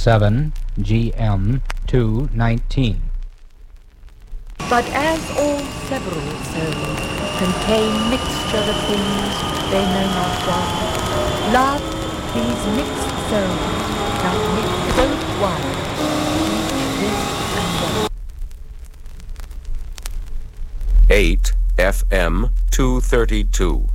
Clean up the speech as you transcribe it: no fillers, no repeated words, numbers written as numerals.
7GM219. But as all several souls contain mixture of things they know not what, love these mixed souls shall make both one, each this and that. 8 FM 232.